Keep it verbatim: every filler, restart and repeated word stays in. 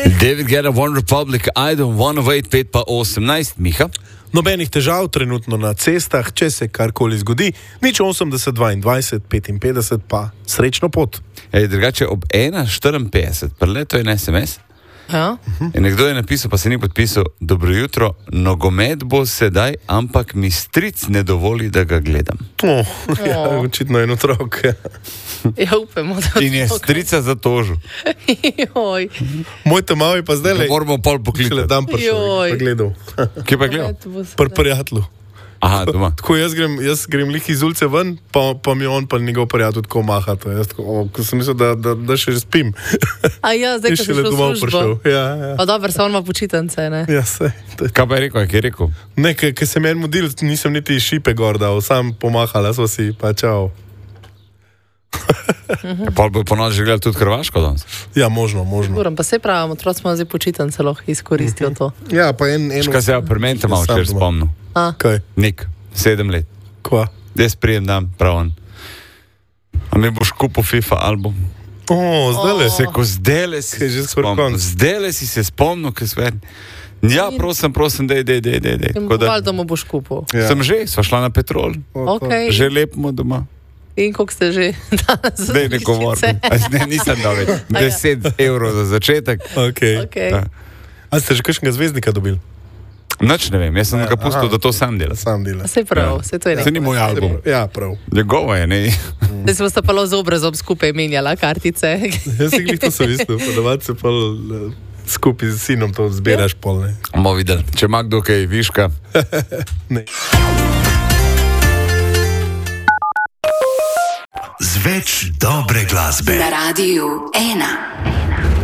David Guetta, One Republic, I don't wanna wait, pet pa osemnajst, Miha. Nobenih težav trenutno na cestah, če se karkoli zgodi, nič osemdeset, dvaindvajset, petinpetdeset, pa srečno pot. Ej, drugače ob ena štiriinpetdeset, preleto je en es em es. Ja. In nekdo je napisal, pa se ni podpisal, dobro jutro, nogomet bo sedaj, ampak mi stric ne dovoli, da ga gledam. Oh, ja, očitno en otrok. Ja, upemo, da In je strica zatožil. Joj. Moj te mali pa zdaj le. Moramo pol poklicati. Dan prišel, Joj. pa gledal. Kje pa je gledal? Pri prijatelju. Aha, doma. Tako jaz grem, jaz grem lih iz ulice ven, pa, pa mi on pa njegov prijatelj tako maha. To. Jaz tako, o, ko sem mislil, da, da, da še spim. A ja, zdaj, ko si šele šel v domov službo. prišel. Ja, ja. Pa dobro, se on ima počitnice, ne? Ja, sej. To je- Kaj pa je rekel, kaj je rekel? Ne, ker sem en modil, nisem niti šipe gor dal, sam pomahala sva si, pa čau. Pol bo ponoči že gledal tudi Hrvaško danes. Ja, možno, možno. Moram pa se pravim, otroci smo zdaj počitnice, lahko izkoristijo to. Ja, pa en... en Škaj se je pri meni malo Sam včeraj doma. spomnil. A, Kaj? Nik, sedem let. Kva? Jaz prijem dan, prav on. A mi boš kupil FIFA album? O, zdaj le. Se ko zdele si Kaj, že se skoraj spomnil. konc. Zdele si se spomnil, kaj svet. Ja, prosim, prosim, dej, dej, dej, dej, dej. in Tako da- bal, da mu boš kupil. Ja. Sem že, sva šla na Petrol. Okay. Že lepimo doma. In koliko ste že danes? Zdaj ne govorim. Ne, nisem dal več. A ja. deset evrov za začetek. Okay. Okay. Ja. A ste že kakšnega zvezdnika dobili? Nič ne vem, jaz sem ga pustil, aha. da to sam dela. Sam dela. Sej prav, sej to je Se ni nekaj. moj album. Ja, prav. Njegovo je, ne. Zdaj smo sta pa lo z obrazom skupaj menjala kartice. Jaz si glih to sem mislil, podavati se pa eh, skupaj z sinom to zbiraš pol, ne. Bomo videli, če ima kdo kaj viška. Ne. Z več dobre glasbe. Na Radiu ena.